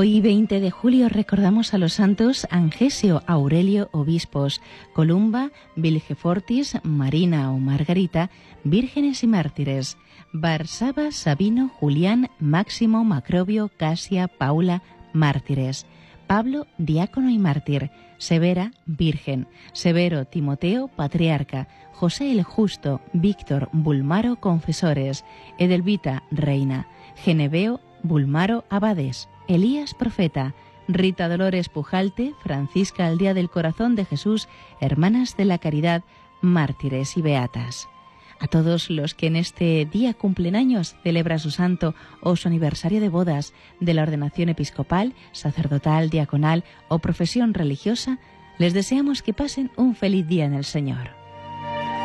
Hoy, 20 de julio, recordamos a los santos Angesio, Aurelio, obispos, Columba, Vilgefortis, Marina o Margarita, vírgenes y mártires, Barsaba, Sabino, Julián, Máximo, Macrobio, Casia, Paula, mártires, Pablo, diácono y mártir, Severa, virgen, Severo, Timoteo, patriarca, José el Justo, Víctor, Bulmaro, confesores, Edelvita, reina, Geneveo, Bulmaro, abades, Elías, profeta, Rita Dolores Pujalte, Francisca al Día del Corazón de Jesús, hermanas de la caridad, mártires y beatas. A todos los que en este día cumplen años, celebra su santo o su aniversario de bodas, de la ordenación episcopal, sacerdotal, diaconal o profesión religiosa, les deseamos que pasen un feliz día en el Señor.